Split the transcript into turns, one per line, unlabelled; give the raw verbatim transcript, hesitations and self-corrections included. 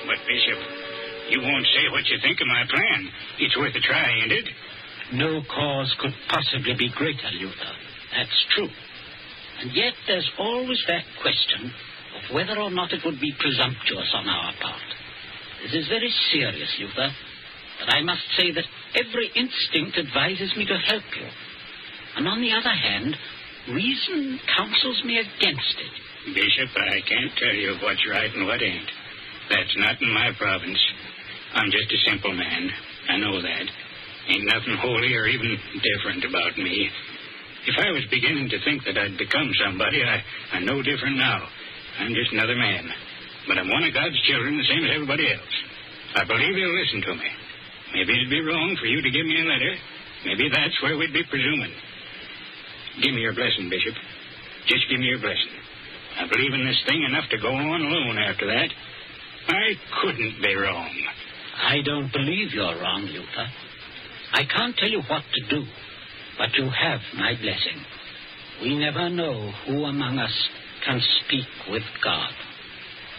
But, Bishop, you won't say what you think of my plan. It's worth a try, ain't it?
No cause could possibly be greater, Luther. That's true. And yet there's always that question of whether or not it would be presumptuous on our part. This is very serious, Luther, but I must say that every instinct advises me to help you. And on the other hand, reason counsels me against it.
Bishop, I can't tell you what's right and what ain't. That's not in my province. I'm just a simple man. I know that. Ain't nothing holy or even different about me. If I was beginning to think that I'd become somebody, I, I'm no different now. I'm just another man. But I'm one of God's children, the same as everybody else. I believe he'll listen to me. Maybe it'd be wrong for you to give me a letter. Maybe that's where we'd be presuming. Give me your blessing, Bishop. Just give me your blessing. I believe in this thing enough to go on alone after that. I couldn't be wrong.
I don't believe you're wrong, Luther. I can't tell you what to do, but you have my blessing. We never know who among us can speak with God.